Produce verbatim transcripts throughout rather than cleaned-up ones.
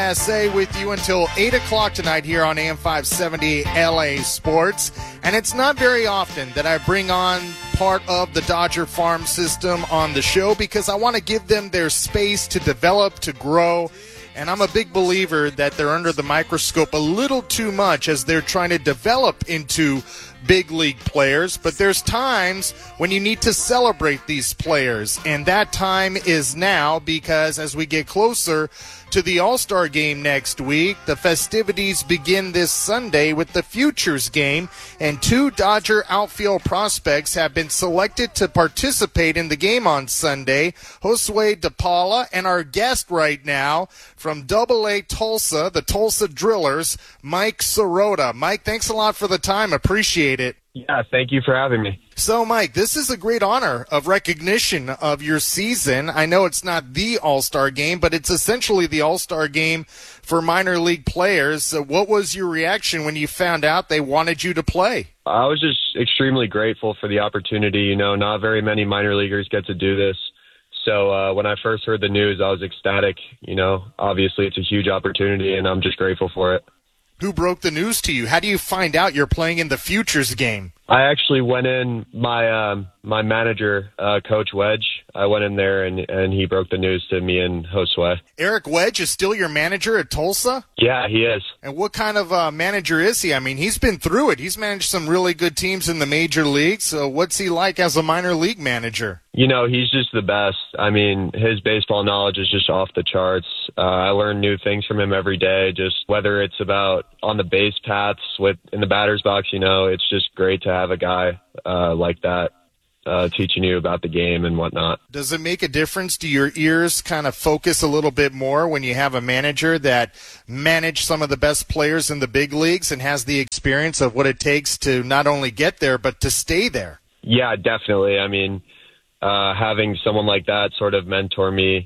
S A with you until eight o'clock tonight here on A M five seventy L A Sports. And it's not very often that I bring on part of the Dodger farm system on the show because I want to give them their space to develop, to grow. And I'm a big believer that they're under the microscope a little too much as they're trying to develop into big league players. But there's times when you need to celebrate these players. And that time is now because as we get closer to the All-Star game next week, the festivities begin this Sunday with the Futures game, and two Dodger outfield prospects have been selected to participate in the game on Sunday, Josue De Paula and our guest right now from Double A Tulsa, the Tulsa Drillers, Mike Sirota. Mike, thanks a lot for the time. Appreciate it. Yeah, thank you for having me. So, Mike, this is a great honor of recognition of your season. I know it's not the All-Star game, but it's essentially the All-Star game for minor league players. So what was your reaction when you found out they wanted you to play? I was just extremely grateful for the opportunity. You know, not very many minor leaguers get to do this. So uh, when I first heard the news, I was ecstatic. You know, obviously it's a huge opportunity, and I'm just grateful for it. Who broke the news to you? How do you find out you're playing in the Futures game? I actually went in, my um, my manager, uh, Coach Wedge, I went in there and, and he broke the news to me and Josue. Eric Wedge is still your manager at Tulsa? Yeah, he is. And what kind of uh, manager is he? I mean, he's been through it. He's managed some really good teams in the major leagues. So what's he like as a minor league manager? You know, he's just the best. I mean, his baseball knowledge is just off the charts. Uh, I learn new things from him every day, just whether it's about on the base paths with in the batter's box, you know, it's just great to have a guy uh, like that uh, teaching you about the game and whatnot. Does it make a difference? Do your ears kind of focus a little bit more when you have a manager that managed some of the best players in the big leagues and has the experience of what it takes to not only get there, but to stay there? Yeah, definitely. I mean, uh, having someone like that sort of mentor me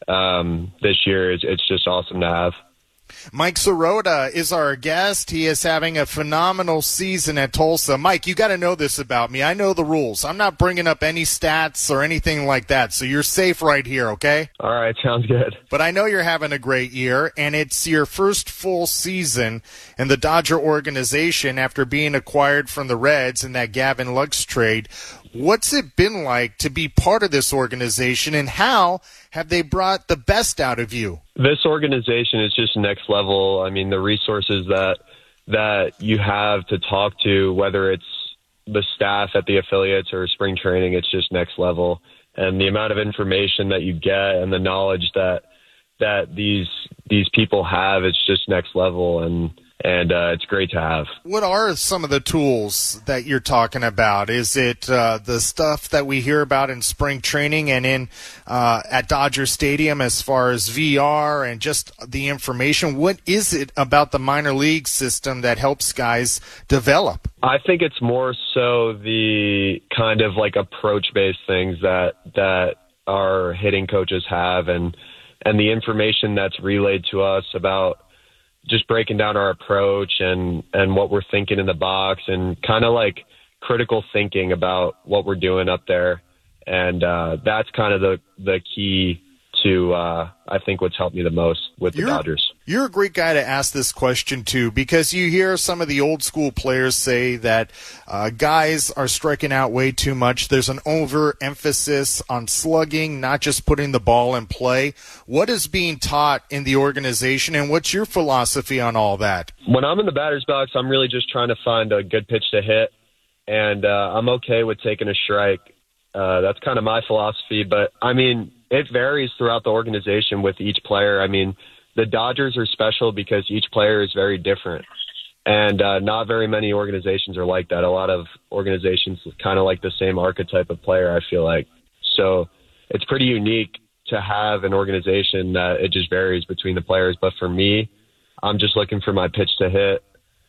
um, this year, is it's just awesome to have. Mike Sirota is our guest. He is having a phenomenal season at Tulsa. Mike, you got to know this about me. I know the rules. I'm not bringing up any stats or anything like that, so you're safe right here, okay? All right, sounds good. But I know you're having a great year, and it's your first full season in the Dodger organization after being acquired from the Reds in that Gavin Lux trade. What's it been like to be part of this organization, and how have they brought the best out of you? This organization is just next level. I mean, the resources that that you have to talk to, whether it's the staff at the affiliates or spring training, it's just next level. And the amount of information that you get and the knowledge that that these these people have, it's just next level. And And uh, it's great to have. What are some of the tools that you're talking about? Is it uh, the stuff that we hear about in spring training and in uh, at Dodger Stadium as far as V R and just the information? What is it about the minor league system that helps guys develop? I think it's more so the kind of like approach-based things that that our hitting coaches have, and and the information that's relayed to us about just breaking down our approach and, and what we're thinking in the box, and kind of like critical thinking about what we're doing up there. And uh, that's kind of the, the key to, uh, I think, what's helped me the most with the you're, Dodgers. You're a great guy to ask this question to, because you hear some of the old school players say that uh, guys are striking out way too much. There's an overemphasis on slugging, not just putting the ball in play. What is being taught in the organization, and what's your philosophy on all that? When I'm in the batter's box, I'm really just trying to find a good pitch to hit, and uh, I'm okay with taking a strike. Uh, that's kind of my philosophy, but I mean, it varies throughout the organization with each player. I mean, the Dodgers are special because each player is very different, and uh, not very many organizations are like that. A lot of organizations kind of like the same archetype of player, I feel like. So it's pretty unique to have an organization that it just varies between the players. But for me, I'm just looking for my pitch to hit,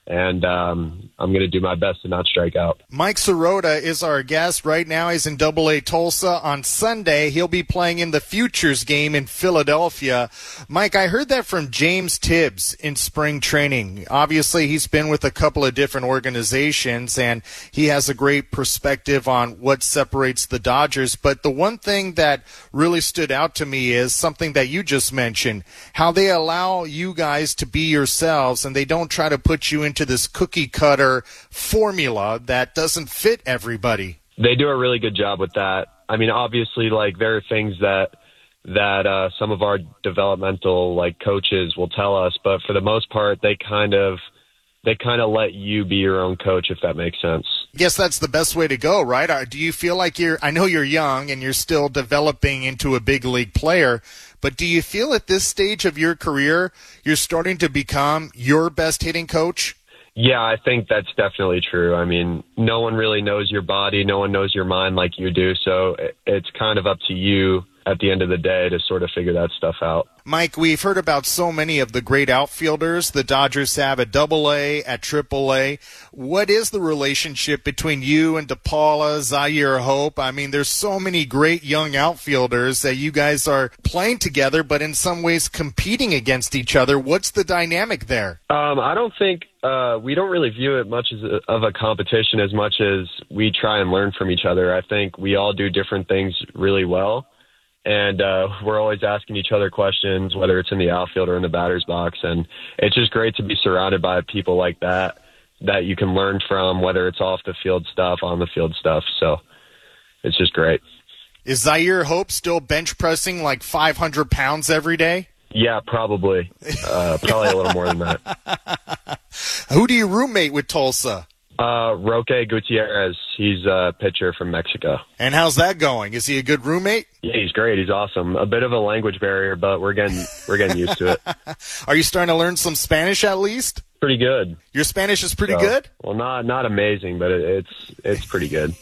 and um, I'm going to do my best to not strike out. Mike Sirota is our guest. Right now he's in Double A Tulsa. On Sunday, he'll be playing in the Futures game in Philadelphia. Mike, I heard that from James Tibbs in spring training. Obviously, he's been with a couple of different organizations, and he has a great perspective on what separates the Dodgers. But the one thing that really stood out to me is something that you just mentioned, how they allow you guys to be yourselves, and they don't try to put you into this cookie-cutter formula that doesn't fit everybody. They do a really good job with that. I mean, obviously, like, there are things that that uh, some of our developmental, like, coaches will tell us, but for the most part, they kind of they kind of let you be your own coach, if that makes sense. Yes, that's the best way to go, right? Uh, Do you feel like you're, I know you're young and you're still developing into a big league player, but do you feel at this stage of your career you're starting to become your best hitting coach? Yeah, I think that's definitely true. I mean, no one really knows your body. No one knows your mind like you do. So it's kind of up to you at the end of the day to sort of figure that stuff out. Mike, we've heard about so many of the great outfielders the Dodgers have at Double A, at Triple A. What is the relationship between you and DePaula, Zaire Hope? I mean, there's so many great young outfielders that you guys are playing together, but in some ways competing against each other. What's the dynamic there? Um, I don't think uh, we don't really view it much as a, of a competition as much as we try and learn from each other. I think we all do different things really well. And uh, we're always asking each other questions, whether it's in the outfield or in the batter's box. And it's just great to be surrounded by people like that, that you can learn from, whether it's off the field stuff, on the field stuff. So it's just great. Is Zaire Hope still bench pressing like five hundred pounds every day? Yeah, probably. Uh, probably a little more than that. Who do you roommate with Tulsa? Uh, Roque Gutierrez. He's a pitcher from Mexico. And how's that going? Is he a good roommate? Yeah, he's great. He's awesome. A bit of a language barrier, but we're getting we're getting used to it. Are you starting to learn some Spanish at least? Pretty good. Your Spanish is pretty So, good? Well, not not amazing, but it, it's it's pretty good.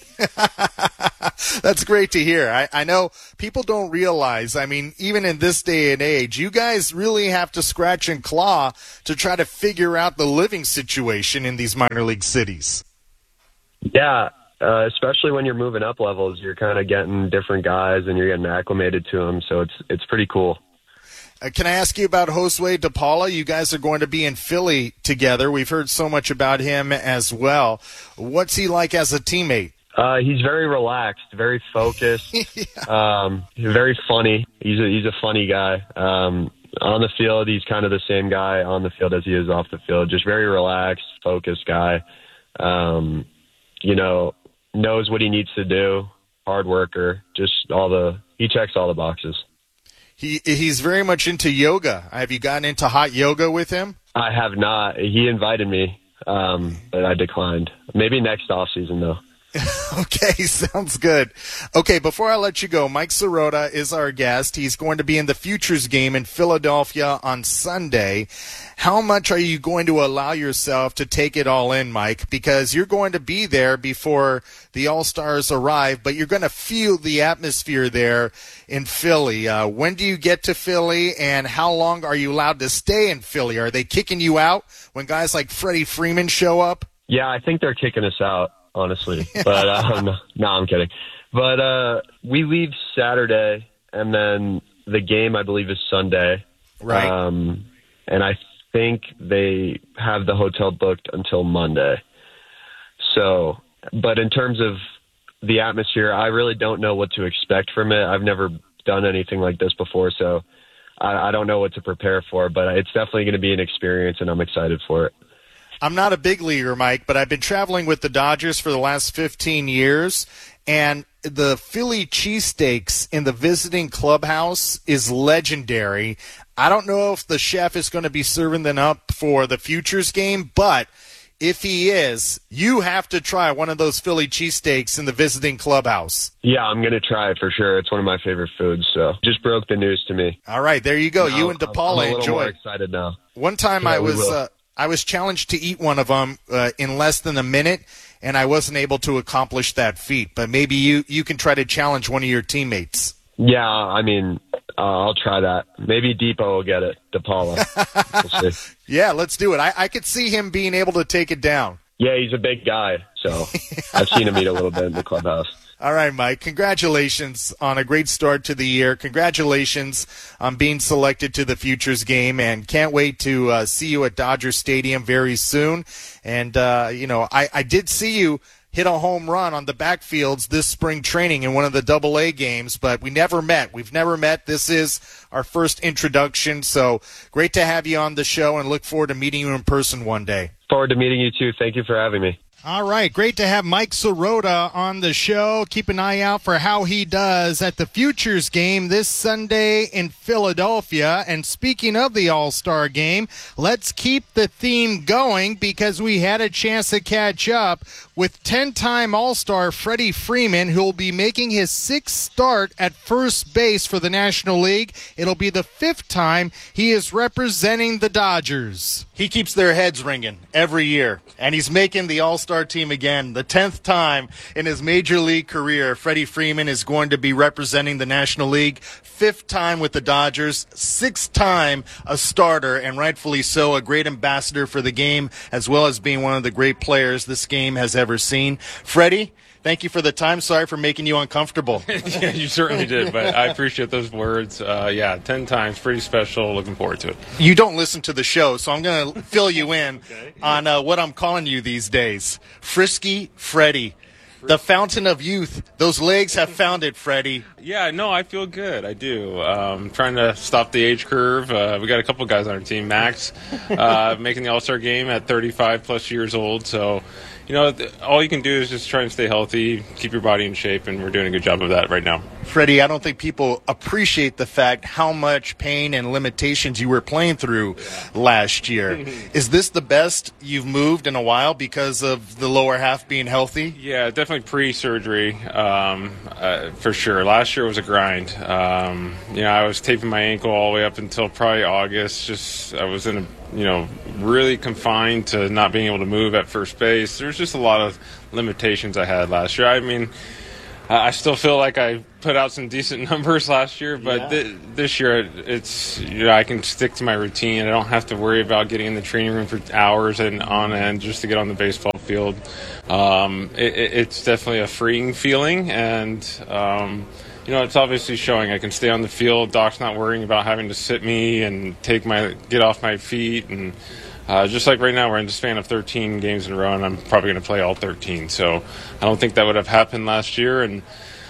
That's great to hear. I, I know people don't realize, I mean, even in this day and age, you guys really have to scratch and claw to try to figure out the living situation in these minor league cities. Yeah, uh, especially when you're moving up levels, you're kind of getting different guys and you're getting acclimated to them, so it's it's pretty cool. Uh, can I ask you about Josue DePaula? You guys are going to be in Philly together. We've heard so much about him as well. What's he like as a teammate? Uh, he's very relaxed, very focused, yeah. um, very funny. He's a, he's a funny guy. Um, on the field, he's kind of the same guy on the field as he is off the field. Just very relaxed, focused guy. Um, you know, knows what he needs to do. Hard worker. Just all the he checks all the boxes. He he's very much into yoga. Have you gotten into hot yoga with him? I have not. He invited me, um, but I declined. Maybe next off season though. Okay, sounds good. Okay, before I let you go, Mike Sirota is our guest. He's going to be in the Futures game in Philadelphia on Sunday. How much are you going to allow yourself to take it all in, Mike? Because you're going to be there before the All-Stars arrive, but you're going to feel the atmosphere there in Philly. Uh, when do you get to Philly, and how long are you allowed to stay in Philly? Are they kicking you out when guys like Freddie Freeman show up? Yeah, I think they're kicking us out. Honestly, but um, no, no, I'm kidding. But uh, we leave Saturday, and then the game I believe is Sunday. Right. Um, and I think they have the hotel booked until Monday. So, but in terms of the atmosphere, I really don't know what to expect from it. I've never done anything like this before, so I, I don't know what to prepare for. But it's definitely going to be an experience, and I'm excited for it. I'm not a big leaguer, Mike, but I've been traveling with the Dodgers for the last fifteen years, and the Philly cheesesteaks in the visiting clubhouse is legendary. I don't know if the chef is going to be serving them up for the Futures game, but if he is, you have to try one of those Philly cheesesteaks in the visiting clubhouse. Yeah, I'm going to try it for sure. It's one of my favorite foods, so just broke the news to me. All right, there you go. No, you and DePaula I'm a enjoy. More excited now. One time yeah, I was uh, I was challenged to eat one of them uh, in less than a minute, and I wasn't able to accomplish that feat. But maybe you, you can try to challenge one of your teammates. Yeah, I mean, Uh, I'll try that. Maybe Depot will get it. DePaula. We'll see. Yeah, let's do it. I, I could see him being able to take it down. Yeah, he's a big guy, so I've seen him eat a little bit in the clubhouse. All right, Mike, congratulations on a great start to the year. Congratulations on being selected to the Futures game, and can't wait to uh, see you at Dodger Stadium very soon. And, uh, you know, I, I did see you hit a home run on the backfields this spring training in one of the double A games, but we never met. We've never met. This is our first introduction, so great to have you on the show and look forward to meeting you in person one day. Forward to meeting you, too. Thank you for having me. All right, great to have Mike Sirota on the show. Keep an eye out for how he does at the Futures game this Sunday in Philadelphia. And speaking of the All-Star game, let's keep the theme going because we had a chance to catch up with ten-time All-Star Freddie Freeman, who will be making his sixth start at first base for the National League. It'll be the fifth time he is representing the Dodgers. He keeps their heads ringing every year, and he's making the All-Star team again. The tenth time in his Major League career, Freddie Freeman is going to be representing the National League. Fifth time with the Dodgers, sixth time a starter, and rightfully so, a great ambassador for the game, as well as being one of the great players this game has ever seen. Freddie, thank you for the time. Sorry for making you uncomfortable. Yeah, you certainly did, but I appreciate those words. Uh, yeah, ten times, pretty special. Looking forward to it. You don't listen to the show, so I'm going to fill you in okay. on uh, what I'm calling you these days. Frisky Freddie. The fountain of youth. Those legs have found it, Freddie. Yeah, no, I feel good. I do. Um, trying to stop the age curve. Uh, we got a couple guys on our team. Max uh, making the All-Star game at thirty-five plus years old. So, you know, th- all you can do is just try and stay healthy, keep your body in shape, and we're doing a good job of that right now. Freddie, I don't think people appreciate the fact how much pain and limitations you were playing through last year. Is this the best you've moved in a while because of the lower half being healthy? Yeah, definitely pre-surgery, um, uh, for sure. Last year was a grind. Um, you know, I was taping my ankle all the way up until probably August. Just I was in a you know, really confined to not being able to move at first base. There's just a lot of limitations I had last year. I mean, I still feel like I put out some decent numbers last year, but yeah. th- this year it's, you know, I can stick to my routine. I don't have to worry about getting in the training room for hours and on end just to get on the baseball field. Um, it, it's definitely a freeing feeling, and um, you know, it's obviously showing. I can stay on the field. Doc's not worrying about having to sit me and take my get off my feet. And uh, just like right now, we're in the span of thirteen games in a row, and I'm probably going to play all thirteen. So I don't think that would have happened last year. And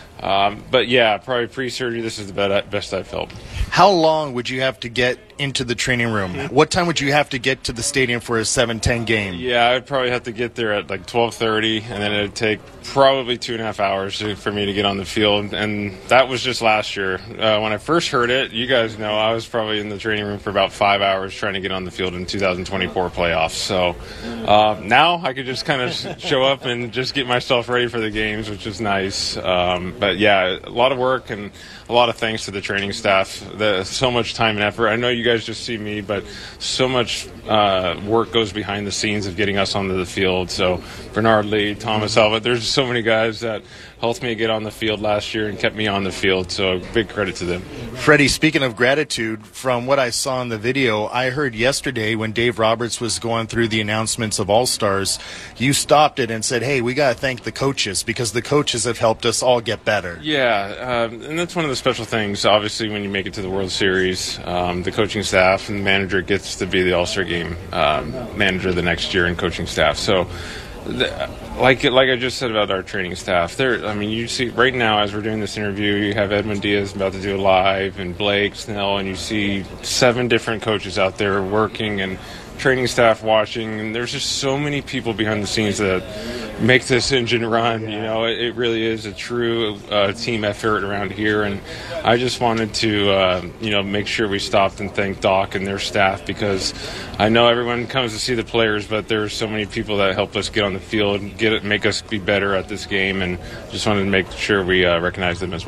um, but yeah, probably pre-surgery, this is the best I've felt. How long would you have to get into the training room? What time would you have to get to the stadium for a seven ten game? Yeah, I'd probably have to get there at like twelve thirty, and then it would take probably two and a half hours to, for me to get on the field. And that was just last year. Uh, when I first heard it, you guys know, I was probably in the training room for about five hours trying to get on the field in two thousand twenty-four playoffs. So uh, now I could just kind of show up and just get myself ready for the games, which is nice. Um, but yeah, a lot of work and a lot of thanks to the training staff. The, so much time and effort. I know you guys just see me, but so much uh, work goes behind the scenes of getting us onto the field. So Bernard Lee, Thomas Elliott, there's so many guys that helped me get on the field last year and kept me on the field. So big credit to them. Freddie, speaking of gratitude, from what I saw in the video, I heard yesterday when Dave Roberts was going through the announcements of All-Stars, you stopped it and said, hey, we got to thank the coaches because the coaches have helped us all get better. Yeah, um, and that's one of the special things. Obviously, when you make it to the World Series, um, the coaching staff and the manager gets to be the All-Star Game um, manager the next year and coaching staff. So the, like like I just said about our training staff, there. I mean, you see right now as we're doing this interview, you have Edwin Diaz about to do a live, and Blake Snell, and you see seven different coaches out there working and training staff watching, and there's just so many people behind the scenes that make this engine run. You know, it, it really is a true uh, team effort around here, and I just wanted to, uh, you know, make sure we stopped and thank Doc and their staff, because I know everyone comes to see the players, but there's so many people that help us get on the field, get it, make us be better at this game, and just wanted to make sure we uh, recognize them as well.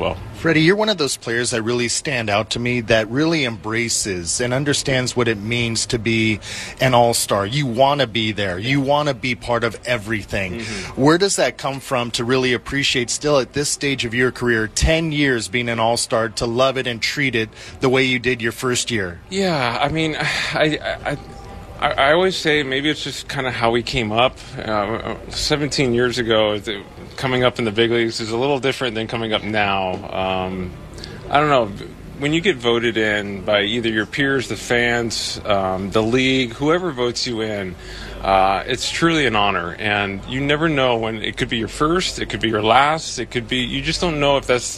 Freddie, you're one of those players that really stand out to me, that really embraces and understands what it means to be an all-star. You want to be there. You want to be part of everything. Mm-hmm. Where does that come from to really appreciate, still at this stage of your career, ten years being an all-star, to love it and treat it the way you did your first year? Yeah, I mean, I... I I, I always say maybe it's just kind of how we came up. Uh, seventeen years ago, coming up in the big leagues is a little different than coming up now. Um, I don't know. When you get voted in by either your peers, the fans, um, the league, whoever votes you in, uh, it's truly an honor. And you never know when it could be your first, it could be your last, it could be, you just don't know if that's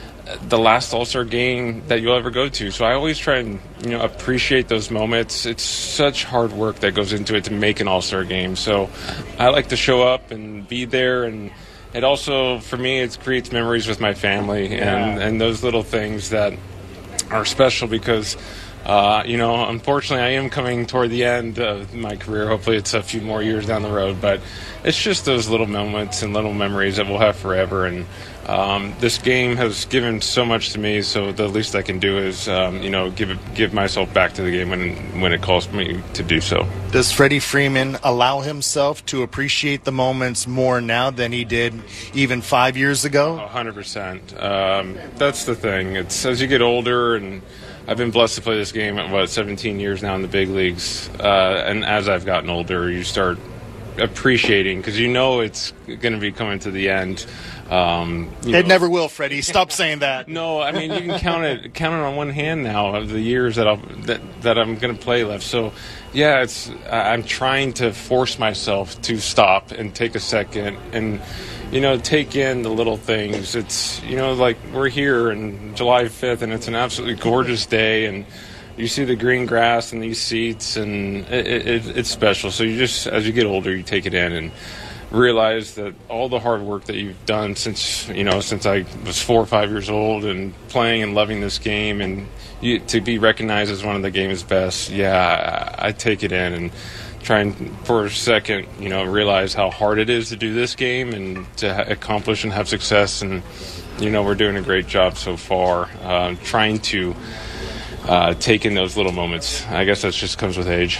the last All-Star game that you'll ever go to. So I always try and, you know, appreciate those moments. It's such hard work that goes into it to make an All-Star game. So I like to show up and be there, and it also, for me, it creates memories with my family and, yeah. and those little things that are special because, uh, you know, unfortunately I am coming toward the end of my career. Hopefully it's a few more years down the road, but it's just those little moments and little memories that we'll have forever. And Um, this game has given so much to me, so the least I can do is, um, you know, give it, give myself back to the game when when it calls me to do so. Does Freddie Freeman allow himself to appreciate the moments more now than he did even five years ago? one hundred percent. Um, that's the thing. It's as you get older, and I've been blessed to play this game at, what, seventeen years now in the big leagues, uh, and as I've gotten older, you start appreciating because you know it's going to be coming to the end. Um, it know. Never will, Freddie. Stop saying that. No, I mean you can count it count it on one hand now of the years that I'll that, that I'm going to play left. So, yeah, it's I'm trying to force myself to stop and take a second and, you know, take in the little things. It's, you know, like we're here on July fifth and it's an absolutely gorgeous day, and you see the green grass and these seats, and it, it, it's special. So you just, as you get older, you take it in and realize that all the hard work that you've done since, you know, since I was four or five years old and playing and loving this game, and you, to be recognized as one of the game's best, yeah, I, I take it in and try and, for a second, you know, realize how hard it is to do this game and to ha- accomplish and have success. And, you know, we're doing a great job so far, uh, trying to Uh, taking those little moments. I guess that just comes with age.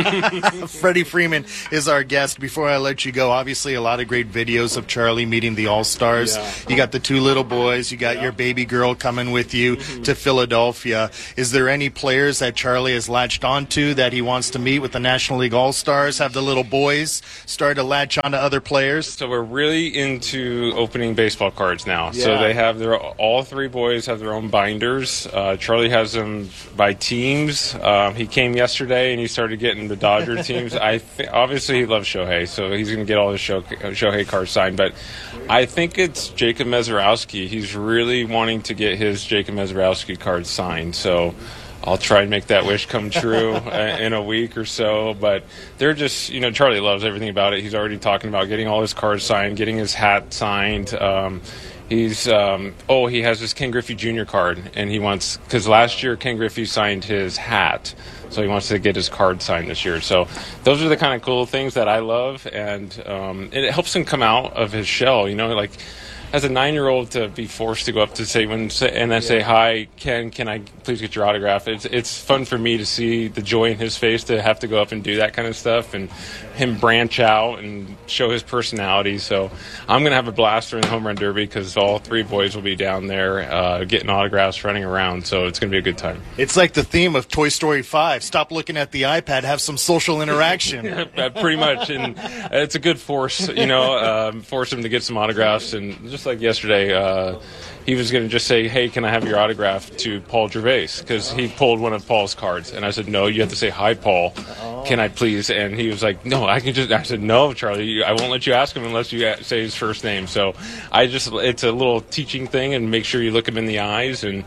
Freddie Freeman is our guest. Before I let you go, obviously a lot of great videos of Charlie meeting the All-Stars. Yeah. You got the two little boys. You got yeah. your baby girl coming with you mm-hmm. to Philadelphia. Is there any players that Charlie has latched onto that he wants to meet with the National League All-Stars? Have the little boys start to latch onto other players? So we're really into opening baseball cards now. Yeah. So they have their, all three boys have their own binders. Uh, Charlie has them by teams. Um, he came yesterday and he started getting the Dodger teams. I th- obviously he loves Shohei, so he's going to get all his Sho- Shohei cards signed. But I think it's Jacob Mezorowski. He's really wanting to get his Jacob Mezorowski card signed. So I'll try and make that wish come true in a week or so. But they're just, you know, Charlie loves everything about it. He's already talking about getting all his cards signed, getting his hat signed. Um, He's um, oh he has his Ken Griffey Junior card, and he wants, because last year Ken Griffey signed his hat, so he wants to get his card signed this year. So those are the kind of cool things that I love, and um, it helps him come out of his shell. You know, like as a nine-year-old to be forced to go up to say when and I say hi, Ken, can I please get your autograph? It's it's fun for me to see the joy in his face to have to go up and do that kind of stuff, and him branch out and show his personality. So I'm going to have a blast during the Home Run Derby because all three boys will be down there uh, getting autographs, running around. So it's going to be a good time. It's like the theme of Toy Story five. Stop looking at the iPad, have some social interaction. Yeah, pretty much. And it's a good force, you know, um, force him to get some autographs. And just like yesterday, uh, he was going to just say, hey, can I have your autograph to Paul Gervais? Because he pulled one of Paul's cards. And I said, no, you have to say, hi, Paul. Can I please? And he was like, no, I can just, I said, no, Charlie, I won't let you ask him unless you say his first name. So I just, it's a little teaching thing, and make sure you look him in the eyes and,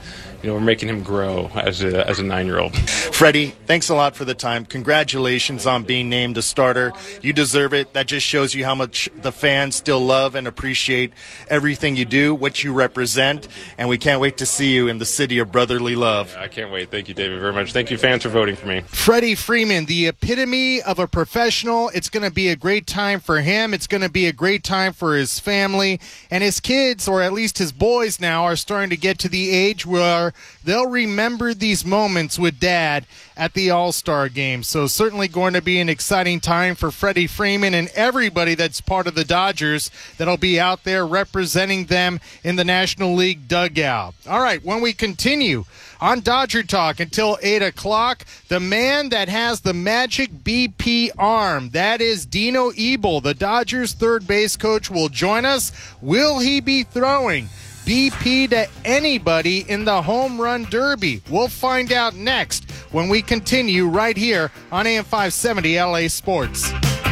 you know, we're making him grow as a as a nine-year-old. Freddie, thanks a lot for the time. Congratulations on being named a starter. You deserve it. That just shows you how much the fans still love and appreciate everything you do, what you represent, and we can't wait to see you in the city of brotherly love. Yeah, I can't wait. Thank you, David, very much. Thank you, fans, for voting for me. Freddie Freeman, the epitome of a professional. It's going to be a great time for him. It's going to be a great time for his family. And his kids, or at least his boys now, are starting to get to the age where they'll remember these moments with Dad at the All-Star Game. So certainly going to be an exciting time for Freddie Freeman and everybody that's part of the Dodgers that'll be out there representing them in the National League dugout. All right, when we continue on Dodger Talk until eight o'clock, the man that has the magic B P arm, that is Dino Ebel, the Dodgers third base coach, will join us. Will he be throwing B P to anybody in the Home Run Derby? We'll find out next when we continue right here on A M five seventy L A Sports.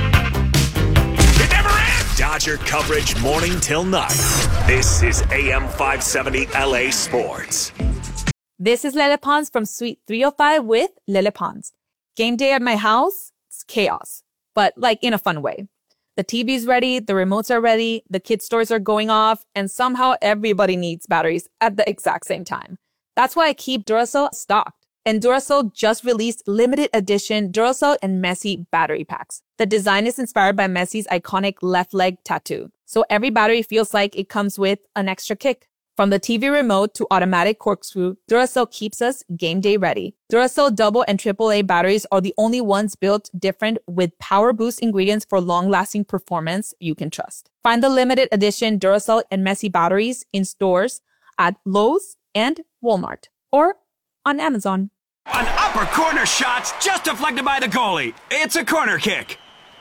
It never ends! Dodger coverage morning till night. This is A M five seventy L A Sports. This is Lele Pons from Suite three oh five with Lele Pons. Game day at my house, it's chaos, but like in a fun way. The T V's ready, the remotes are ready, the kids' toys are going off, and somehow everybody needs batteries at the exact same time. That's why I keep Duracell stocked. And Duracell just released limited edition Duracell and Messi battery packs. The design is inspired by Messi's iconic left leg tattoo, so every battery feels like it comes with an extra kick. From the T V remote to automatic corkscrew, Duracell keeps us game day ready. Duracell double and triple A batteries are the only ones built different with power boost ingredients for long-lasting performance you can trust. Find the limited edition Duracell and Messi batteries in stores at Lowe's and Walmart or on Amazon. An upper corner shot's just deflected by the goalie. It's a corner kick.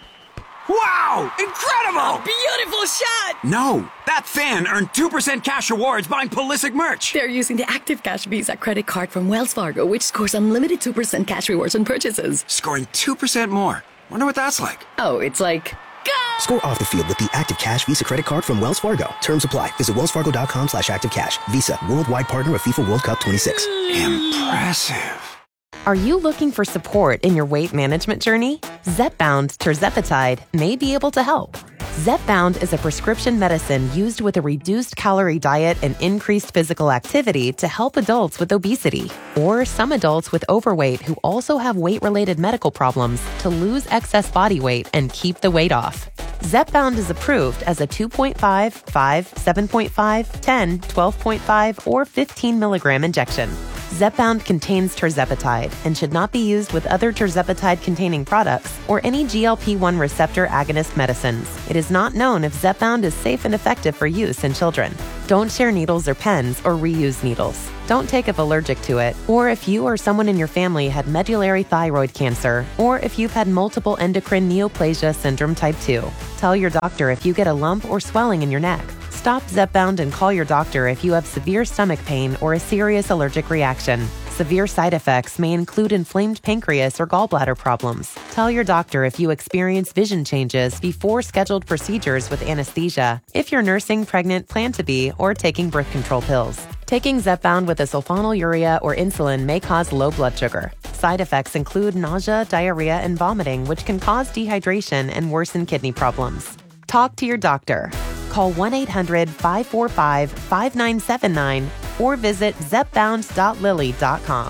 Wow! Incredible! A beautiful shot! No, that fan earned two percent cash rewards buying Pulisic merch. They're using the Active Cash Visa credit card from Wells Fargo, which scores unlimited two percent cash rewards on purchases. Scoring two percent more. Wonder what that's like. Oh, it's like... Go! Score off the field with the Active Cash Visa credit card from Wells Fargo. Terms apply. Visit wellsfargo.com slash active cash. Visa, worldwide partner of FIFA World Cup twenty-six. Impressive. Are you looking for support in your weight management journey? Zepbound Tirzepatide may be able to help. Zepbound is a prescription medicine used with a reduced calorie diet and increased physical activity to help adults with obesity or some adults with overweight who also have weight-related medical problems to lose excess body weight and keep the weight off. Zepbound is approved as a two point five, five, seven point five, ten, twelve point five, or fifteen milligram injection. Zepbound contains tirzepatide and should not be used with other tirzepatide-containing products or any G L P one receptor agonist medicines. It is not known if Zepbound is safe and effective for use in children. Don't share needles or pens or reuse needles. Don't take if allergic to it, or if you or someone in your family had medullary thyroid cancer, or if you've had multiple endocrine neoplasia syndrome type two. Tell your doctor if you get a lump or swelling in your neck. Stop Zepbound and call your doctor if you have severe stomach pain or a serious allergic reaction. Severe side effects may include inflamed pancreas or gallbladder problems. Tell your doctor if you experience vision changes before scheduled procedures with anesthesia, if you're nursing, pregnant, plan to be, or taking birth control pills. Taking Zepbound with a sulfonylurea or insulin may cause low blood sugar. Side effects include nausea, diarrhea, and vomiting, which can cause dehydration and worsen kidney problems. Talk to your doctor. Call one eight hundred, five four five, five nine seven nine or visit zepbound dot lilly dot com.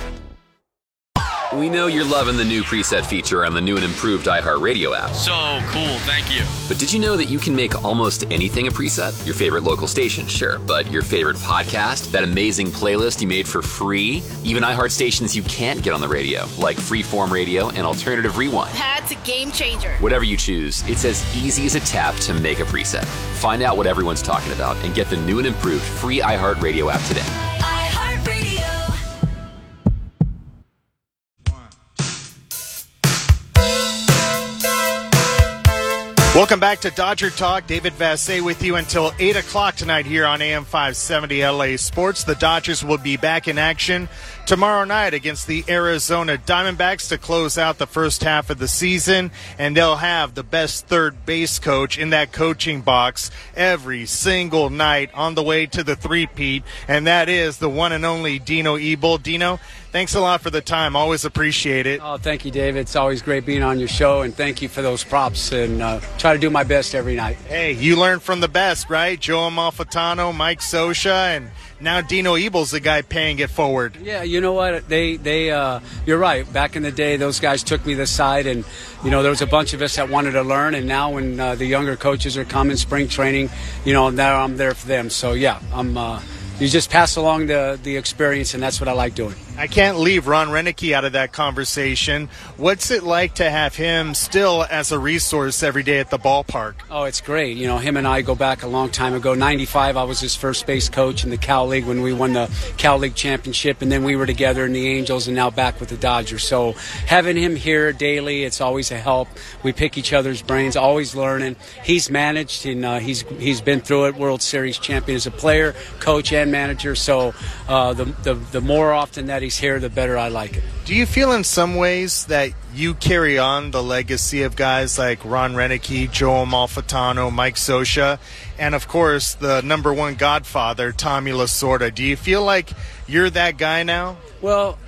We know you're loving the new preset feature on the new and improved iHeartRadio app. So cool, thank you. But did you know that you can make almost anything a preset? Your favorite local station, sure, but your favorite podcast, that amazing playlist you made for free, even iHeart stations you can't get on the radio, like Freeform Radio and Alternative Rewind. That's a game changer. Whatever you choose, it's as easy as a tap to make a preset. Find out what everyone's talking about and get the new and improved free iHeartRadio app today. Welcome back to Dodger Talk. David Vassay with you until eight o'clock tonight here on A M five seventy L A Sports. The Dodgers will be back in action tomorrow night against the Arizona Diamondbacks to close out the first half of the season, and they'll have the best third base coach in that coaching box every single night on the way to the three-peat, and that is the one and only Dino Ebel. Dino, thanks a lot for the time. Always appreciate it. Oh, thank you, David. It's always great being on your show, and thank you for those props, and uh, try to do my best every night. Hey, you learn from the best, right? Joe Amalfitano, Mike Scioscia, and now Dino Ebel's the guy paying it forward. Yeah, you know what? They, they, uh, you're right. Back in the day, those guys took me this side, and you know there was a bunch of us that wanted to learn. And now, when uh, the younger coaches are coming, spring training, you know, now I'm there for them. So yeah, I'm. Uh, you just pass along the the experience, and that's what I like doing. I can't leave Ron Renicky out of that conversation. What's it like to have him still as a resource every day at the ballpark? Oh, it's great. You know, him and I go back a long time ago. ninety-five, I was his first base coach in the Cal League when we won the Cal League championship, and then we were together in the Angels and now back with the Dodgers. So having him here daily, it's always a help. We pick each other's brains, always learning. He's managed, and uh, he's he's been through it, World Series champion as a player, coach, and manager. So uh, the, the, the more often that he's here, the better I like it. Do you feel in some ways that you carry on the legacy of guys like Ron Renicky, Joe Amalfitano, Mike Scioscia, and of course the number one godfather, Tommy Lasorda? Do you feel like you're that guy now? Well,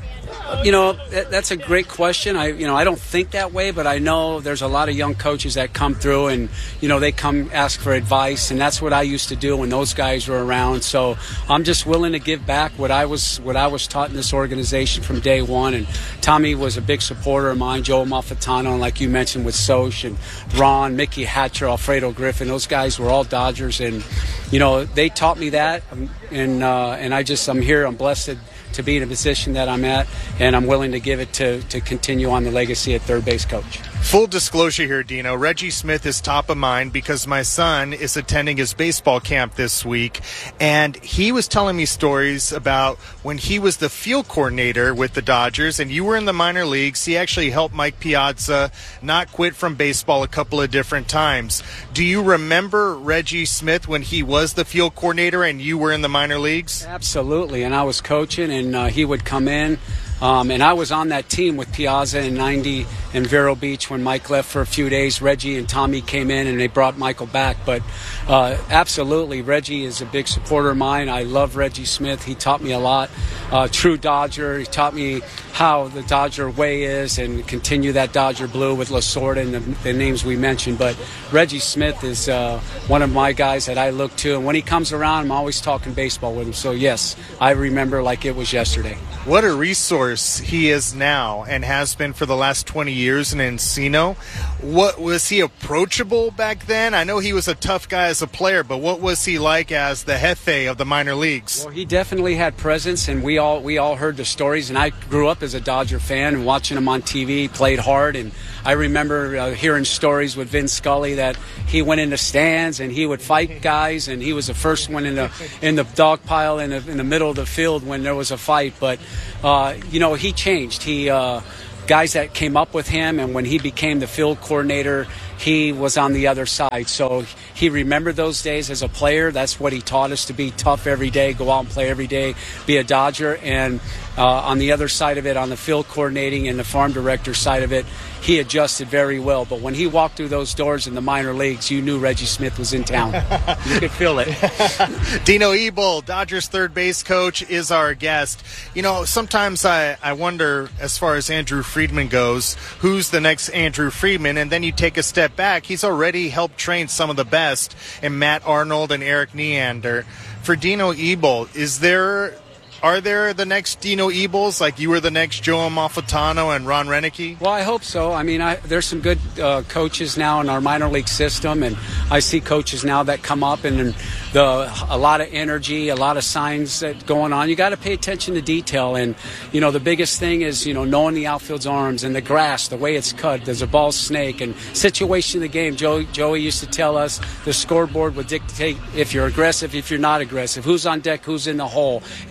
you know, that, that's a great question. I, you know, I don't think that way, but I know there's a lot of young coaches that come through and, you know, they come ask for advice, and that's what I used to do when those guys were around. So I'm just willing to give back what I was what I was taught in this organization from day one. And Tommy was a big supporter of mine, Joe Amalfitano, and like you mentioned with Soch and Ron, Mickey Hatcher, Alfredo Griffin. Those guys were all Dodgers, and, you know, they taught me that, and uh, and I just I'm here. I'm blessed to, to be in a position that I'm at, and I'm willing to give it to, to continue on the legacy at third base coach. Full disclosure here, Dino. Reggie Smith is top of mind because my son is attending his baseball camp this week, and he was telling me stories about when he was the field coordinator with the Dodgers and you were in the minor leagues. He actually helped Mike Piazza not quit from baseball a couple of different times. Do you remember Reggie Smith when he was the field coordinator and you were in the minor leagues? Absolutely, and I was coaching, and uh, he would come in. Um, and I was on that team with Piazza in ninety in Vero Beach when Mike left for a few days. Reggie and Tommy came in, and they brought Michael back. But uh, absolutely, Reggie is a big supporter of mine. I love Reggie Smith. He taught me a lot. Uh, true Dodger. He taught me how the Dodger way is and continue that Dodger blue with Lasorda and the, the names we mentioned. But Reggie Smith is uh, one of my guys that I look to. And when he comes around, I'm always talking baseball with him. So, yes, I remember like it was yesterday. What a resource he is now and has been for the last twenty years in Encino. What was he approachable back then? I know he was a tough guy as a player, but what was he like as the jefe of the minor leagues? Well, he definitely had presence, and we all we all heard the stories. And I grew up as a Dodger fan and watching him on T V. He played hard, and I remember uh, hearing stories with Vin Scully that he went in the stands and he would fight guys, and he was the first one in the in the dog pile in the in the middle of the field when there was a fight. But uh, you know, he changed. He uh, guys that came up with him, and when he became the field coordinator, he was on the other side. So he remembered those days as a player. That's what he taught us, to be tough every day, go out and play every day, be a Dodger. And uh, on the other side of it, on the field coordinating and the farm director side of it, he adjusted very well. But when he walked through those doors in the minor leagues, you knew Reggie Smith was in town. You could feel it. Dino Ebel, Dodgers third base coach, is our guest. You know, sometimes I, I wonder, as far as Andrew Friedman goes, who's the next Andrew Friedman? And then you take a step back. He's already helped train some of the best in Matt Arnold and Eric Neander. For Dino Ebel, is there... Are there the next Dino Ebels, like you were the next Joe Amalfitano and Ron Renicky? Well, I hope so. I mean, I, there's some good uh, coaches now in our minor league system, and I see coaches now that come up and, and the a lot of energy, a lot of signs that going on. You got to pay attention to detail, and you know the biggest thing is you know knowing the outfield's arms and the grass, the way it's cut. There's a ball snake and situation of the game. Joey, Joey used to tell us the scoreboard would dictate if you're aggressive, if you're not aggressive, who's on deck, who's in the hole. Is the man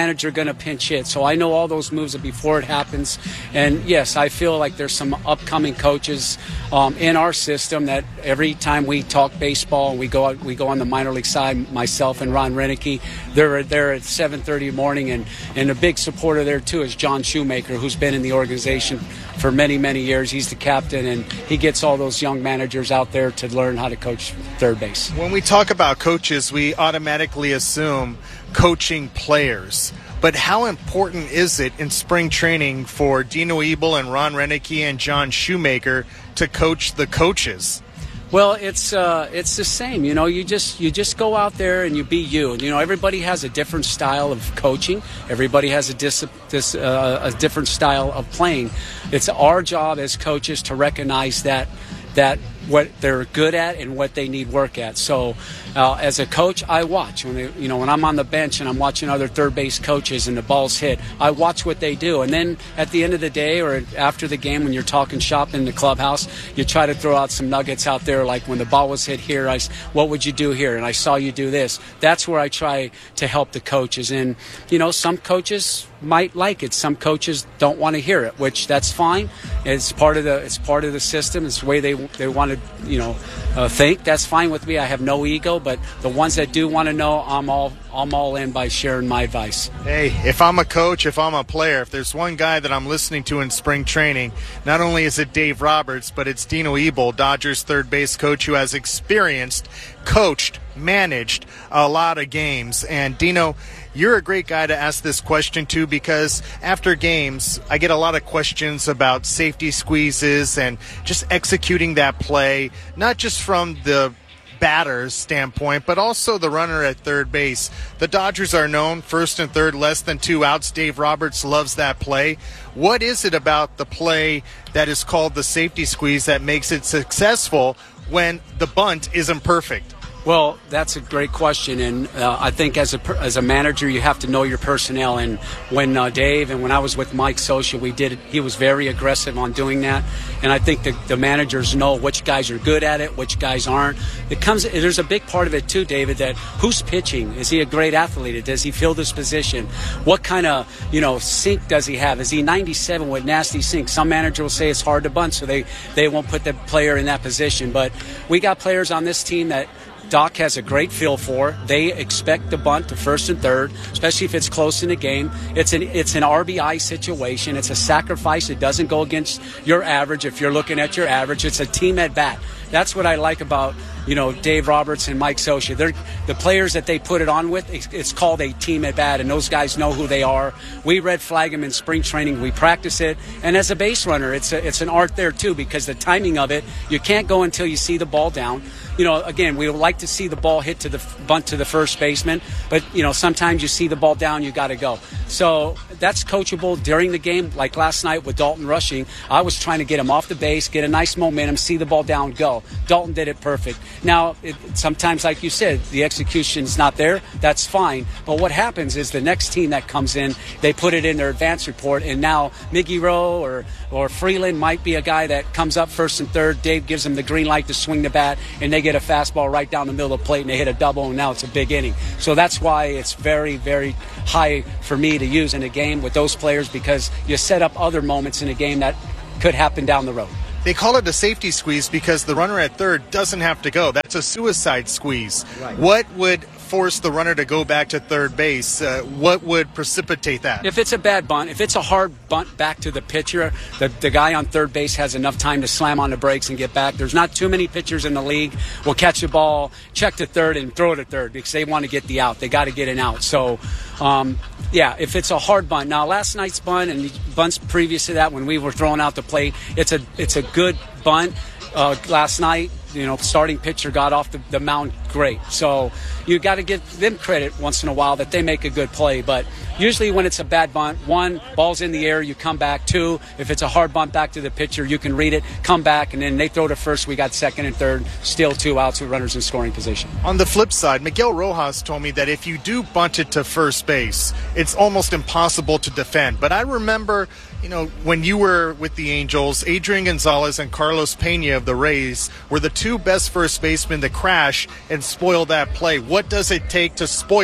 manager going to pinch hit? So I know all those moves before it happens. And yes, I feel like there's some upcoming coaches um, in our system that every time we talk baseball and we go out, we go on the minor league side, myself and Ron Renicky, they're there at seven thirty in the morning. And, and a big supporter there too is John Shoemaker, who's been in the organization for many, many years. He's the captain, and he gets all those young managers out there to learn how to coach third base. When we talk about coaches, we automatically assume coaching players. But how important is it in spring training for Dino Ebel and Ron Renicky and John Shoemaker to coach the coaches? Well, it's uh, it's the same. You know, you just you just go out there and you be you. You know, everybody has a different style of coaching. Everybody has a dis, dis uh, a different style of playing. It's our job as coaches to recognize that that what they're good at and what they need work at. So uh, as a coach, I watch when they, you know when I'm on the bench and I'm watching other third base coaches and the ball's hit, I watch what they do. And then at the end of the day or after the game when you're talking shop in the clubhouse, you try to throw out some nuggets out there, like when the ball was hit here, I, what would you do here? And I saw you do this. That's where I try to help the coaches. And you know, some coaches might like it, some coaches don't want to hear it, which that's fine. It's part of the it's part of the system. It's the way they they want to you know uh, think. That's fine with me. I have no ego, but the ones that do want to know, I'm all I'm all in by sharing my advice. Hey, if I'm a coach, if I'm a player, if there's one guy that I'm listening to in spring training, not only is it Dave Roberts, but it's Dino Ebel, Dodgers third base coach who has experienced, coached, managed a lot of games. And Dino, you're a great guy to ask this question to, because after games, I get a lot of questions about safety squeezes and just executing that play, not just from the batter's standpoint, but also the runner at third base. The Dodgers are known first and third, less than two outs. Dave Roberts loves that play. What is it about the play that is called the safety squeeze that makes it successful when the bunt isn't perfect? Well, that's a great question, and uh, I think as a as a manager, you have to know your personnel. And when uh, Dave and when I was with Mike Scioscia, we did it. He was very aggressive on doing that, and I think the, the managers know which guys are good at it, which guys aren't. It comes. There's a big part of it too, David. That who's pitching? Is he a great athlete? Does he field his position? What kind of you know sink does he have? Is he ninety-seven with nasty sink? Some manager will say it's hard to bunt, so they they won't put the player in that position. But we got players on this team that Doc has a great feel for. They expect the bunt to first and third, especially if it's close in the game. It's an it's an R B I situation. It's a sacrifice. It doesn't go against your average if you're looking at your average. It's a team at bat. That's what I like about you know Dave Roberts and Mike Scioscia. They're the players that they put it on with. It's called a team at bat, and those guys know who they are. We red flag them in spring training. We practice it, and as a base runner, it's a, it's an art there too, because the timing of it, you can't go until you see the ball down. You know, again, we would like to see the ball hit to the bunt to the first baseman, but, you know, sometimes you see the ball down, you got to go. So that's coachable during the game. Like last night with Dalton rushing, I was trying to get him off the base, get a nice momentum, see the ball down, go. Dalton did it perfect. Now, it, sometimes, like you said, the execution's not there. That's fine. But what happens is the next team that comes in, they put it in their advance report, and now Miggy Rowe or, or Freeland might be a guy that comes up first and third. Dave gives them the green light to swing the bat, and they get a fastball right down the middle of the plate and they hit a double, and now it's a big inning. So that's why it's very, very high for me to use in a game with those players, because you set up other moments in a game that could happen down the road. They call it a safety squeeze because the runner at third doesn't have to go. That's a suicide squeeze. Right. What would force the runner to go back to third base? Uh, what would precipitate that? If it's a bad bunt, if it's a hard bunt back to the pitcher, the, the guy on third base has enough time to slam on the brakes and get back. There's not too many pitchers in the league will catch the ball, check to third, and throw it to third because they want to get the out. They got to get an out. So, um, yeah, if it's a hard bunt. Now, last night's bunt and bunts previous to that when we were throwing out the plate, it's a it's a good bunt. Uh, last night, you know, starting pitcher got off the, the mound great. So you got to give them credit once in a while that they make a good play. But usually when it's a bad bunt, one, ball's in the air, you come back. Two, if it's a hard bunt back to the pitcher, you can read it, come back, and then they throw to first. We got second and third, still two outs with runners in scoring position. On the flip side, Miguel Rojas told me that if you do bunt it to first base, it's almost impossible to defend. But I remember, you know, when you were with the Angels, Adrian Gonzalez and Carlos Pena of the Rays were the two best first basemen to crash and spoil that play. What does it take to spoil it?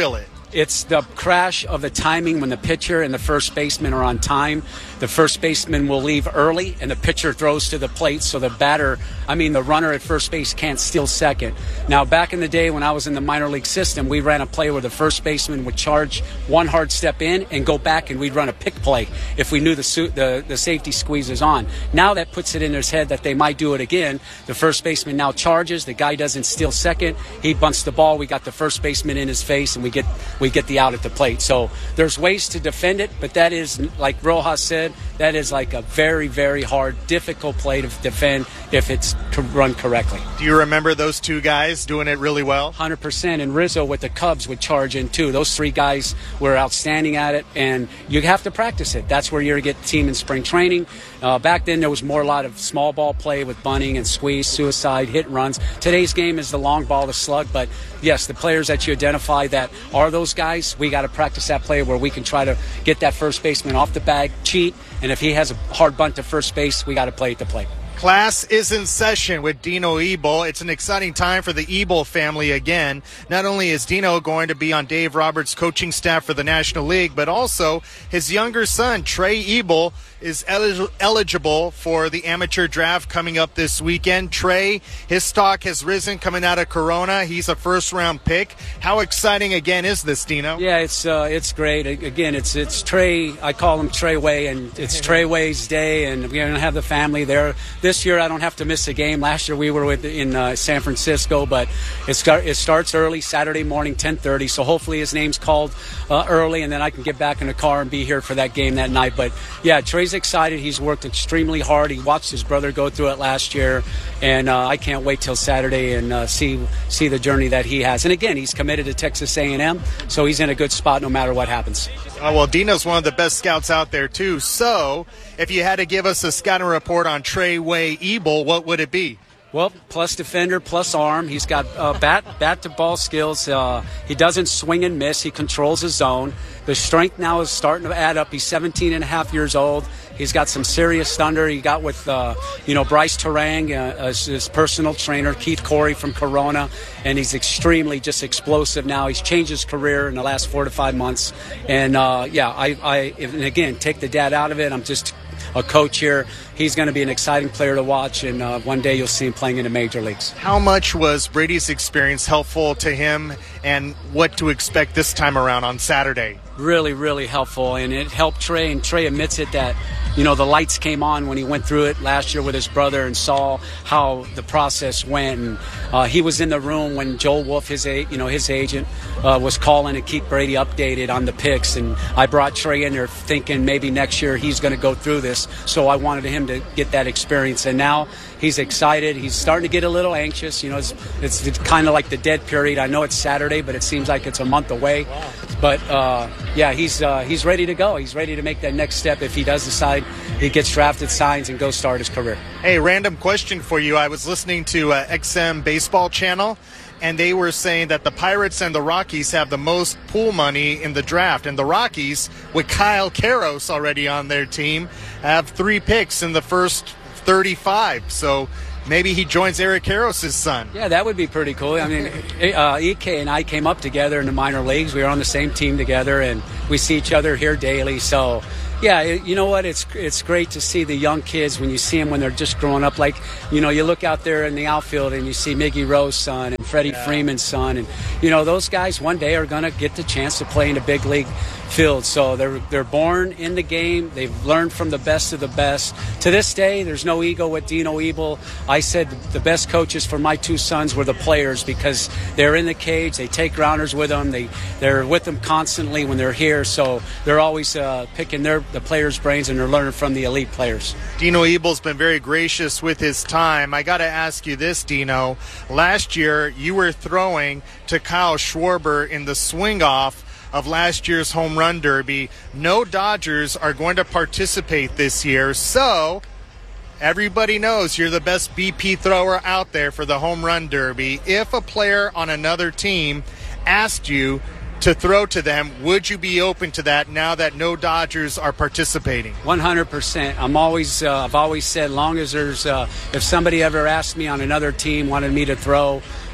It's the crash of the timing when the pitcher and the first baseman are on time. The first baseman will leave early, and the pitcher throws to the plate, so the batter, I mean the runner at first base can't steal second. Now, back in the day when I was in the minor league system, we ran a play where the first baseman would charge one hard step in and go back, and we'd run a pick play if we knew the, su- the, the safety squeeze is on. Now that puts it in his head that they might do it again. The first baseman now charges. The guy doesn't steal second. He bunts the ball. We got the first baseman in his face, and we get we get the out at the plate. So there's ways to defend it, but that is, like Rojas said, that is like a very, very hard, difficult play to defend if it's run correctly. Do you remember those two guys doing it really well? one hundred percent. And Rizzo with the Cubs would charge in too. Those three guys were outstanding at it, and you have to practice it. That's where you're going to get the team in spring training. Uh, back then, there was more a lot of small ball play with bunting and squeeze, suicide, hit runs. Today's game is the long ball, the slug. But yes, the players that you identify that are those guys, we got to practice that play where we can try to get that first baseman off the bag, cheat, and if he has a hard bunt to first base, we got to play at the plate. Class is in session with Dino Ebel. It's an exciting time for the Ebel family again. Not only is Dino going to be on Dave Roberts' coaching staff for the National League, but also his younger son, Trey Ebel, is elig- eligible for the amateur draft coming up this weekend. Trey, his stock has risen coming out of Corona. He's a first-round pick. How exciting, again, is this, Dino? Yeah, it's uh, it's great. Again, it's it's Trey. I call him Trey Way, and it's Trey Way's day, and we're going to have the family there. This year, I don't have to miss a game. Last year, we were with, in uh, San Francisco, but it, start, it starts early, Saturday morning, ten thirty, so hopefully his name's called uh, early, and then I can get back in the car and be here for that game that night. But, yeah, Trey's excited. He's worked extremely hard. He watched his brother go through it last year, and uh, I can't wait till Saturday and uh, see see the journey that he has. And, again, he's committed to Texas A and M, so he's in a good spot no matter what happens. Oh, well, Dino's one of the best scouts out there, too. So if you had to give us a scouting report on Trey Way Ebel, what would it be? Well, plus defender, plus arm. He's got uh, bat bat to ball skills. Uh, he doesn't swing and miss. He controls his zone. The strength now is starting to add up. He's seventeen and a half years old. He's got some serious thunder. He got with, uh, you know, Bryce Terang, uh, as his personal trainer, Keith Corey from Corona, and he's extremely just explosive now. He's changed his career in the last four to five months. And, uh, yeah, I, I, and again, take the dad out of it. I'm just a coach here. He's going to be an exciting player to watch, and uh, one day you'll see him playing in the major leagues. How much was Brady's experience helpful to him, and what to expect this time around on Saturday? Really, really helpful, and it helped Trey, and Trey admits it that, you know, the lights came on when he went through it last year with his brother and saw how the process went. And uh, he was in the room when Joel Wolf, his a- you know his agent, uh, was calling to keep Brady updated on the picks. And I brought Trey in there thinking maybe next year he's going to go through this. So I wanted him to get that experience. And now he's excited. He's starting to get a little anxious. You know, it's, it's, it's kind of like the dead period. I know it's Saturday, but it seems like it's a month away. Wow. But, uh, yeah, he's uh, he's ready to go. He's ready to make that next step if he does decide he gets drafted, signs, and goes start his career. Hey, random question for you. I was listening to uh, X M Baseball Channel, and they were saying that the Pirates and the Rockies have the most pool money in the draft. And the Rockies, with Kyle Karros already on their team, have three picks in the first thirty-five. So maybe he joins Eric Karros' son. Yeah, that would be pretty cool. I mean, uh, E K and I came up together in the minor leagues. We were on the same team together, and we see each other here daily. So, yeah, it, you know what? It's it's great to see the young kids when you see them when they're just growing up. Like, you know, you look out there in the outfield and you see Miggy Rowe's son and Freddie yeah. Freeman's son. And, you know, those guys one day are going to get the chance to play in the big league field. So they're they're born in the game. They've learned from the best of the best. To this day, there's no ego with Dino Ebel. I said the best coaches for my two sons were the players because they're in the cage. They take grounders with them. They, they're with them constantly when they're here. So they're always uh, picking their the players' brains, and they're learning from the elite players. Dino Ebel's been very gracious with his time. I got to ask you this, Dino. Last year, you were throwing to Kyle Schwarber in the swing-off of last year's home run derby. No Dodgers are going to participate this year, so everybody knows you're the best B P thrower out there for the home run derby. If a player on another team asked you to throw to them, would you be open to that now that no Dodgers are participating? one hundred percent. I'm always, uh, I've always said, long as there's, uh, if somebody ever asked me on another team, wanted me to throw,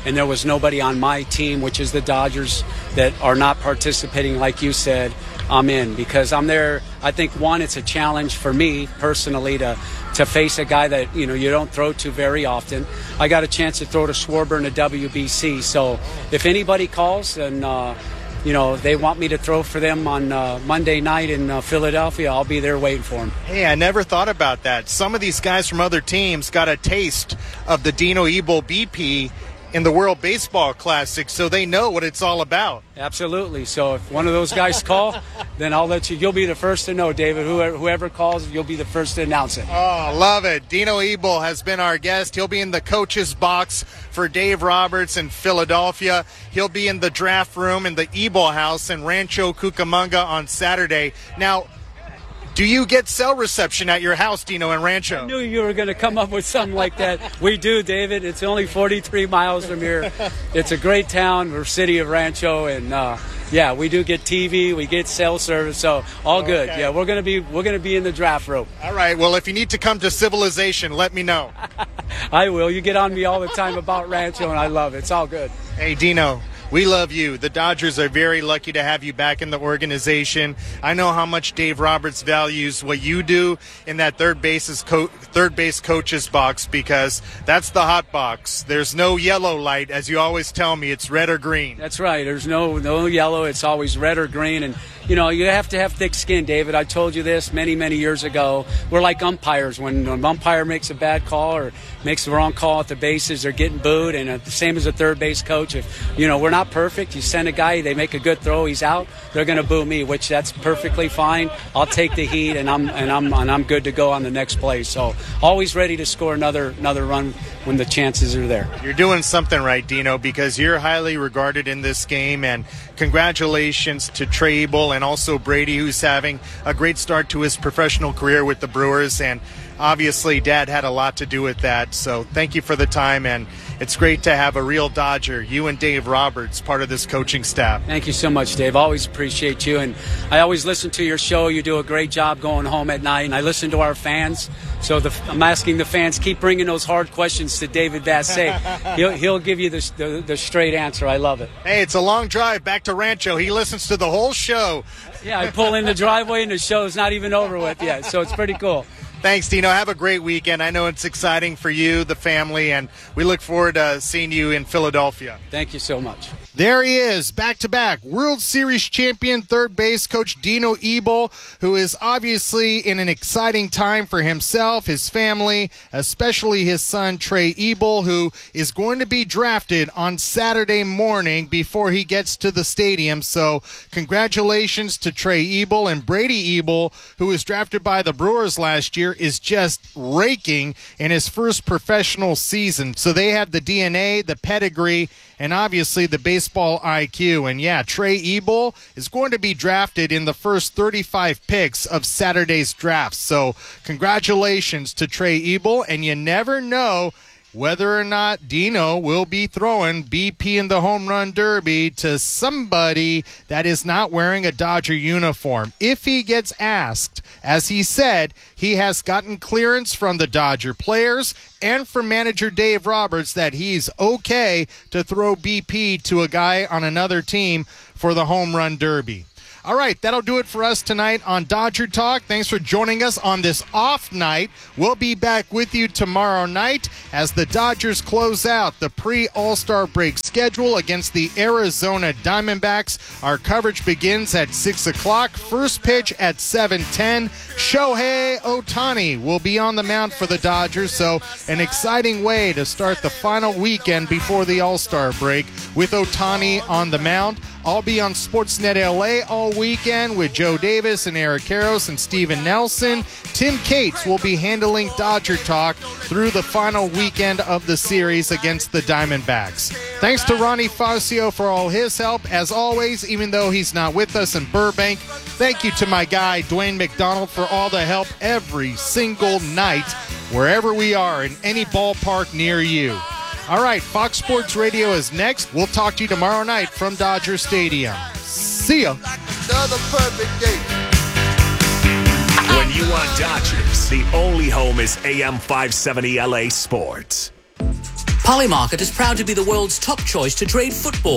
and there was nobody on my team, which is the Dodgers, that are not participating, like you said, I'm in, because I'm there. I think, one, it's a challenge for me personally to to face a guy that, you know, you don't throw to very often. I got a chance to throw to Schwarber in the W B C, so if anybody calls and uh, you know, they want me to throw for them on uh, Monday night in uh, Philadelphia, I'll be there waiting for them. Hey, I never thought about that. Some of these guys from other teams got a taste of the Dino Ebel B P in the World Baseball Classic, so they know what it's all about. Absolutely. So if one of those guys call, then I'll let you. You'll be the first to know, David. Whoever, whoever calls, you'll be the first to announce it. Oh, love it. Dino Ebel has been our guest. He'll be in the coach's box for Dave Roberts in Philadelphia. He'll be in the draft room in the Ebel House in Rancho Cucamonga on Saturday. Now, do you get cell reception at your house, Dino, in Rancho? I knew you were going to come up with something like that. We do, David. It's only forty-three miles from here. It's a great town. We're city of Rancho, and uh, yeah, we do get T V. We get cell service, so all okay. good. Yeah, we're going to be we're going to be in the draft room. All right. Well, if you need to come to Civilization, let me know. I will. You get on me all the time about Rancho, and I love it. It's all good. Hey, Dino. We love you. The Dodgers are very lucky to have you back in the organization. I know how much Dave Roberts values what you do in that third base's co- third base coach's box, because that's the hot box. There's no yellow light, as you always tell me. It's red or green. That's right. There's no no yellow. It's always red or green. And, you know, you have to have thick skin, David. I told you this many, many years ago. We're like umpires. When an umpire makes a bad call or makes the wrong call at the bases, they're getting booed. And the same as a third base coach. If, you know, we're not perfect. You send a guy, they make a good throw, he's out, they're going to boo me, which that's perfectly fine. I'll take the heat, and I'm and I'm and I'm good to go on the next play. So always ready to score another another run when the chances are there. You're doing something right, Dino, because you're highly regarded in this game, and congratulations to Trey Ebel and also Brady, who's having a great start to his professional career with the Brewers, and obviously Dad had a lot to do with that. So thank you for the time, and it's great to have a real Dodger, you and Dave Roberts, part of this coaching staff. Thank you so much, Dave. Always appreciate you. And I always listen to your show. You do a great job going home at night. And I listen to our fans. So the, I'm asking the fans, keep bringing those hard questions to David Bassett. he'll, he'll give you the, the, the straight answer. I love it. Hey, it's a long drive back to Rancho. He listens to the whole show. Yeah, I pull in the driveway and the show's not even over with yet. So it's pretty cool. Thanks, Dino. Have a great weekend. I know it's exciting for you, the family, and we look forward to seeing you in Philadelphia. Thank you so much. There he is, back-to-back World Series champion third base coach Dino Ebel, who is obviously in an exciting time for himself, his family, especially his son Trey Ebel, who is going to be drafted on Saturday morning before he gets to the stadium. So congratulations to Trey Ebel, and Brady Ebel, who was drafted by the Brewers last year, is just raking in his first professional season. So they have the D N A, the pedigree, and obviously the baseball I Q. And yeah, Trey Ebel is going to be drafted in the first thirty-five picks of Saturday's draft. So congratulations to Trey Ebel, and you never know whether or not Dino will be throwing B P in the home run derby to somebody that is not wearing a Dodger uniform. If he gets asked, as he said, he has gotten clearance from the Dodger players and from manager Dave Roberts that he's okay to throw B P to a guy on another team for the home run derby. All right, that'll do it for us tonight on Dodger Talk. Thanks for joining us on this off night. We'll be back with you tomorrow night as the Dodgers close out the pre-All-Star break schedule against the Arizona Diamondbacks. Our coverage begins at six o'clock. First pitch at seven ten. Shohei Ohtani will be on the mound for the Dodgers, so an exciting way to start the final weekend before the All-Star break with Ohtani on the mound. I'll be on Sportsnet L A all weekend with Joe Davis and Eric Karros and Steven Nelson. Tim Cates will be handling Dodger Talk through the final weekend of the series against the Diamondbacks. Thanks to Ronnie Fazio for all his help. As always, even though he's not with us in Burbank, thank you to my guy, Dwayne McDonald, for all the help every single night, wherever we are, in any ballpark near you. All right, Fox Sports Radio is next. We'll talk to you tomorrow night from Dodger Stadium. See ya. Another perfect day. When you want Dodgers, the only home is A M five seventy L A Sports. Polymarket is proud to be the world's top choice to trade football.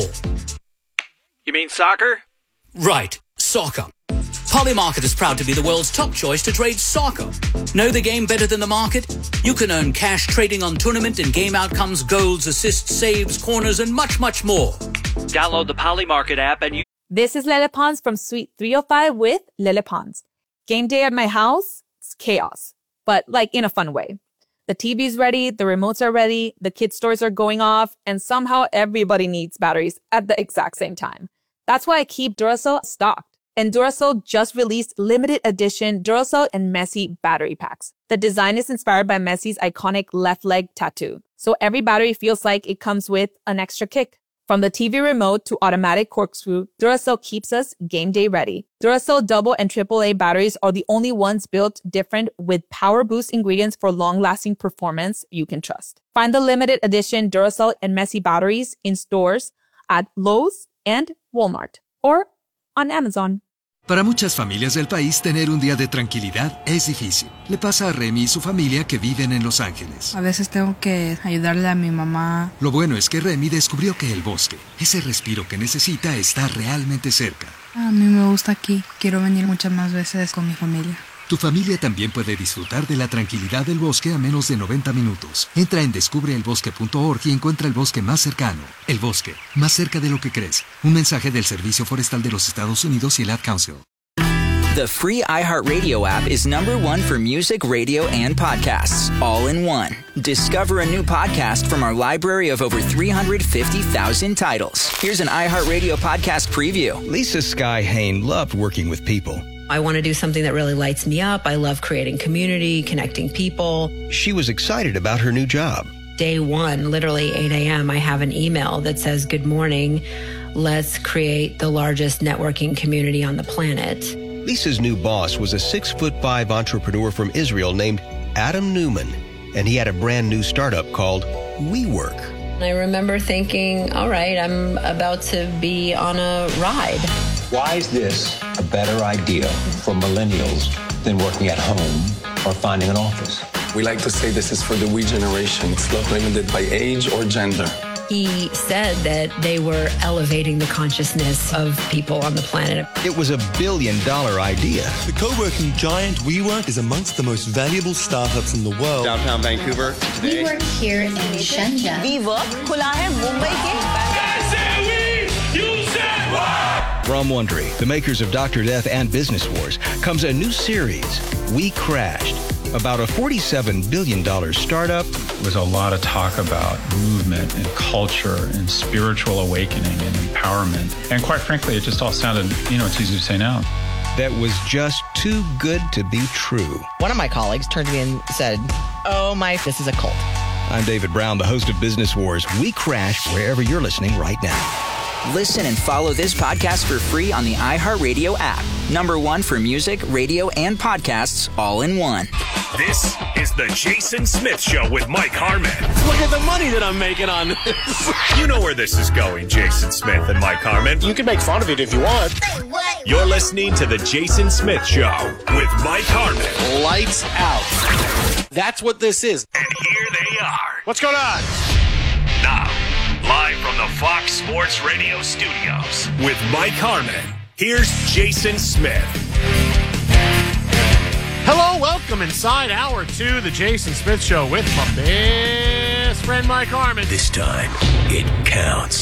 You mean soccer? Right, soccer. Polymarket is proud to be the world's top choice to trade soccer. Know the game better than the market? You can earn cash trading on tournament and game outcomes, goals, assists, saves, corners, and much, much more. Download the Polymarket app and you... This is Lele Pons from Suite three oh five with Lele Pons. Game day at my house, it's chaos, but like in a fun way. The T V's ready, the remotes are ready, the kids' stores are going off, and somehow everybody needs batteries at the exact same time. That's why I keep Duracell stocked. And Duracell just released limited edition Duracell and Messi battery packs. The design is inspired by Messi's iconic left leg tattoo. So every battery feels like it comes with an extra kick. From the T V remote to automatic corkscrew, Duracell keeps us game day ready. Duracell double and triple A batteries are the only ones built different with power boost ingredients for long-lasting performance you can trust. Find the limited edition Duracell and Messi batteries in stores at Lowe's and Walmart or on Amazon. Para muchas familias del país, tener un día de tranquilidad es difícil. Le pasa a Remy y su familia que viven en Los Ángeles. A veces tengo que ayudarle a mi mamá. Lo bueno es que Remy descubrió que el bosque, ese respiro que necesita, está realmente cerca. A mí me gusta aquí. Quiero venir muchas más veces con mi familia. Tu familia también puede disfrutar de la tranquilidad del bosque a menos de noventa minutos. Entra en descubre el bosque punto org y encuentra el bosque más cercano. El bosque, más cerca de lo que crees. Un mensaje del Servicio Forestal de los Estados Unidos y el Ad Council. The free iHeartRadio app is number one for music, radio, and podcasts, all in one. Discover a new podcast from our library of over three hundred fifty thousand titles. Here's an iHeartRadio podcast preview. Lisa Sky Hain loved working with people. I want to do something that really lights me up. I love creating community, connecting people. She was excited about her new job. Day one, literally eight a.m., I have an email that says, "Good morning. Let's create the largest networking community on the planet." Lisa's new boss was a six foot five entrepreneur from Israel named Adam Newman, and he had a brand new startup called WeWork. I remember thinking, all right, I'm about to be on a ride. Why is this a better idea for millennials than working at home or finding an office? We like to say this is for the we generation. It's not limited by age or gender. He said that they were elevating the consciousness of people on the planet. It was a billion dollar idea. The co-working giant WeWork is amongst the most valuable startups in the world. Downtown Vancouver. We work here in Shenzhen. WeWork खुला है मुंबई के. From Wondery, the makers of Doctor Death and Business Wars, comes a new series, We Crashed, about a forty-seven billion dollars startup. There was a lot of talk about movement and culture and spiritual awakening and empowerment. And quite frankly, it just all sounded, you know, it's easy to say now. That was just too good to be true. One of my colleagues turned to me and said, "Oh my, this is a cult." I'm David Brown, the host of Business Wars. We Crashed wherever you're listening right now. Listen and follow this podcast for free on the iHeartRadio app. Number one for music, radio, and podcasts, all in one. This is the Jason Smith Show with Mike Harmon. Look at the money that I'm making on this. You know where this is going, Jason Smith and Mike Harmon. You can make fun of it if you want. You're listening to the Jason Smith Show with Mike Harmon. Lights out. That's what this is. And here they are. What's going on? Now, live from the Fox Sports Radio studios with Mike Harmon, here's Jason Smith. Hello, welcome inside hour two, the Jason Smith Show with my best friend Mike Harmon. This time, it counts.